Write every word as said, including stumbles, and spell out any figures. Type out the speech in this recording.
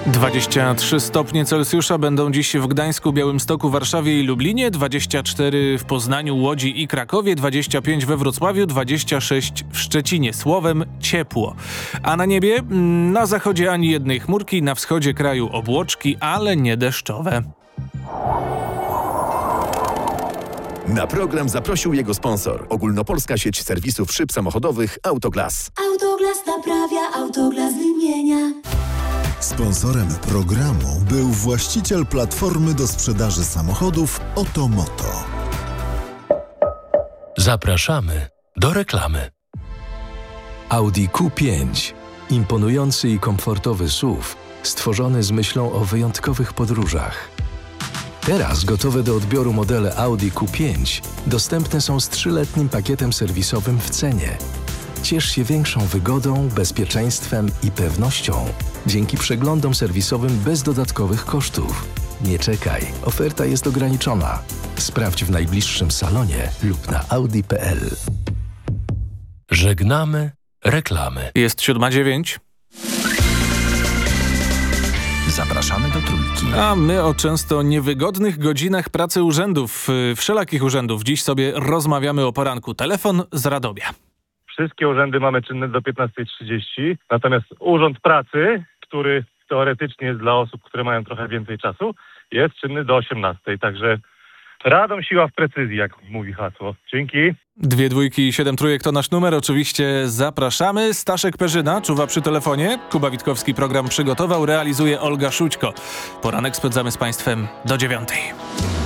dwadzieścia trzy stopnie Celsjusza będą dziś w Gdańsku, Białymstoku, Warszawie i Lublinie, dwadzieścia cztery w Poznaniu, Łodzi i Krakowie, dwadzieścia pięć we Wrocławiu, dwadzieścia sześć w Szczecinie. Słowem ciepło. A na niebie? Na zachodzie ani jednej chmurki, na wschodzie kraju obłoczki, ale nie deszczowe. Na program zaprosił jego sponsor. Ogólnopolska sieć serwisów szyb samochodowych Autoglas. Autoglas naprawia, Autoglas wymienia. Sponsorem programu był właściciel platformy do sprzedaży samochodów Otomoto. Zapraszamy do reklamy. Audi Q pięć. Imponujący i komfortowy S U V, stworzony z myślą o wyjątkowych podróżach. Teraz gotowe do odbioru modele Audi Q pięć dostępne są z trzyletnim pakietem serwisowym w cenie. Ciesz się większą wygodą, bezpieczeństwem i pewnością dzięki przeglądom serwisowym bez dodatkowych kosztów. Nie czekaj, oferta jest ograniczona. Sprawdź w najbliższym salonie lub na audi kropka p l. Żegnamy reklamy. Jest siódma dziewięć. Zapraszamy do Trójki. A my o często niewygodnych godzinach pracy urzędów, y, wszelakich urzędów. Dziś sobie rozmawiamy o poranku. Telefon z Radomia. Wszystkie urzędy mamy czynne do piętnasta trzydzieści, natomiast Urząd Pracy, który teoretycznie jest dla osób, które mają trochę więcej czasu, jest czynny do osiemnastej. Także Radom siła w precyzji, jak mówi hasło. Dzięki. Dwie dwójki i siedem trójek to nasz numer. Oczywiście zapraszamy. Staszek Perzyna czuwa przy telefonie. Kuba Witkowski program przygotował, realizuje Olga Szućko. Poranek spędzamy z Państwem do dziewiątej.